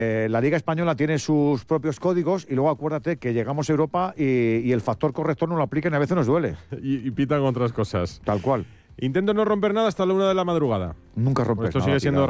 La Liga Española tiene sus propios códigos y luego acuérdate que llegamos a Europa y el factor corrector no lo aplican y a veces nos duele. Y pitan otras cosas. Tal cual. Intento no romper nada hasta la 1 de la madrugada. Nunca rompes Esto nada, sigue siendo tío.